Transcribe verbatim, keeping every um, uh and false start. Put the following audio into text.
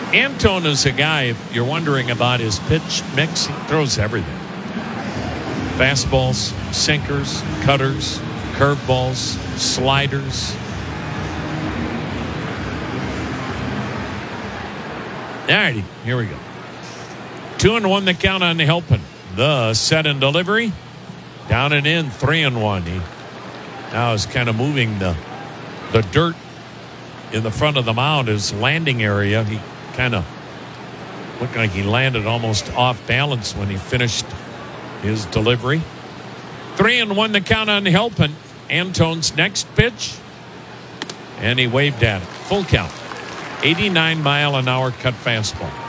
Antone is a guy, if you're wondering about his pitch mix, he throws everything. Fastballs, sinkers, cutters, curveballs, sliders. All righty, here we go. Two and one the count on Helpin. The set and delivery. Down and in, three and one. He now is kind of moving the, the dirt in the front of the mound, his landing area. He kind of looked like he landed almost off balance when he finished his delivery. Three and one the count on Helpin. Antone's next pitch. And he waved at it. Full count. eighty-nine mile an hour cut fastball.